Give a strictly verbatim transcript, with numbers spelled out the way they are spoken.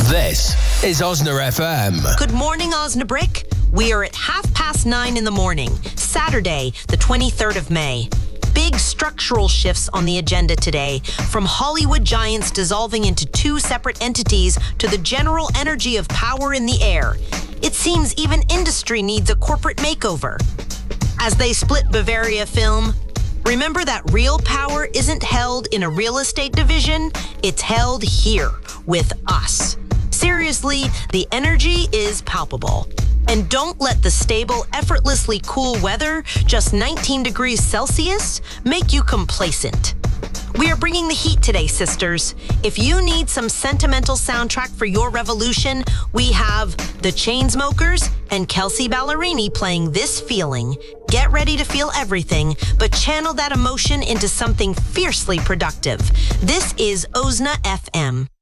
This is Osna F M. Good morning, Osnabrick. We are at half past nine in the morning, Saturday, the twenty-third of May. Big structural shifts on the agenda today, from Hollywood giants dissolving into two separate entities to the general energy of power in the air. It seems even industry needs a corporate makeover. As they split Bavaria Film, remember that real power isn't held in a real estate division, it's held here with us. Seriously, the energy is palpable. And don't let the stable, effortlessly cool weather, just nineteen degrees Celsius, make you complacent. We are bringing the heat today, sisters. If you need some sentimental soundtrack for your revolution, we have the Chainsmokers and Kelsey Ballerini playing This Feeling. Get ready to feel everything, but channel that emotion into something fiercely productive. This is Osna F M.